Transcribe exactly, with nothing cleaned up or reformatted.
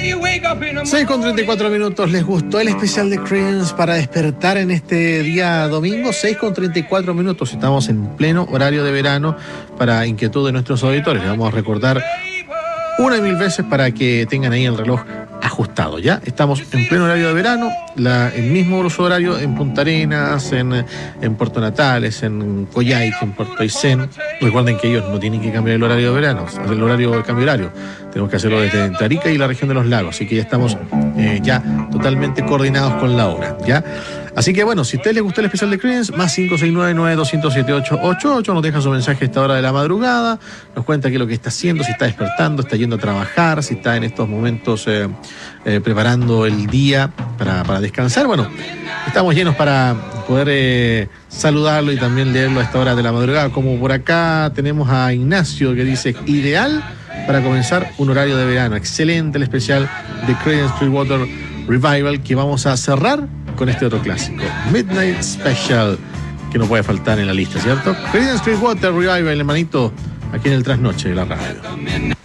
seis con treinta y cuatro minutos. ¿Les gustó el especial de Creedence para despertar en este día domingo? seis con treinta y cuatro minutos. Estamos en pleno horario de verano para inquietud de nuestros auditores. Les vamos a recordar una y mil veces para que tengan ahí el reloj ajustado. Ya estamos en pleno horario de verano, la, el mismo uso horario en Punta Arenas, en, en Puerto Natales, en Coyhaique, en Puerto Aysén. Recuerden que ellos no tienen que cambiar el horario de verano, el horario del cambio horario. Tenemos que hacerlo desde Tarica y la región de los lagos, así que ya estamos eh, ya totalmente coordinados con la hora, ¿ya? Así que bueno, si a ustedes les gustó el especial de Creedence, más cinco seis nueve, nueve dos cero siete, ocho ocho ocho, nos deja su mensaje a esta hora de la madrugada, nos cuenta qué es lo que está haciendo, si está despertando, está yendo a trabajar, si está en estos momentos eh, eh, preparando el día para, para descansar. Bueno, estamos llenos para poder eh, saludarlo y también leerlo a esta hora de la madrugada. Como por acá tenemos a Ignacio que dice: ideal para comenzar un horario de verano. Excelente el especial de Creedence Clearwater Revival, que vamos a cerrar con este otro clásico, Midnight Special, que no puede faltar en la lista, ¿cierto? Creedence Clearwater Revival, hermanito, aquí en el Trasnoche de la radio.